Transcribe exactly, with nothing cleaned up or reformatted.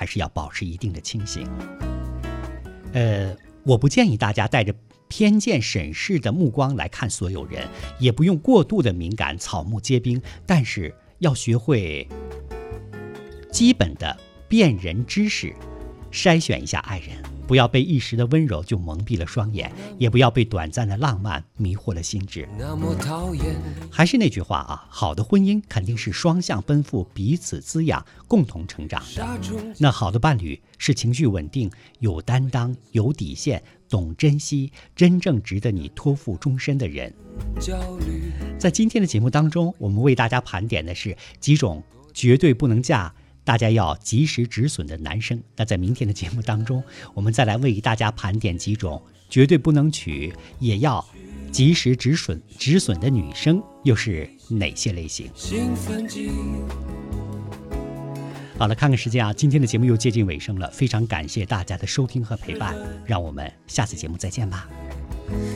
还是要保持一定的清醒。呃，我不建议大家带着偏见审视的目光来看所有人，也不用过度的敏感，草木皆兵，但是要学会基本的辨人知识，筛选一下爱人，不要被一时的温柔就蒙蔽了双眼，也不要被短暂的浪漫迷惑了心智。还是那句话啊，好的婚姻肯定是双向奔赴，彼此滋养，共同成长的。那好的伴侣是情绪稳定，有担当，有底线，懂珍惜，真正值得你托付终身的人。在今天的节目当中，我们为大家盘点的是几种绝对不能嫁，大家要及时止损的男生。那在明天的节目当中，我们再来为大家盘点几种绝对不能娶也要及时止损止损的女生又是哪些类型。好了，看看时间啊，今天的节目又接近尾声了，非常感谢大家的收听和陪伴，让我们下次节目再见吧。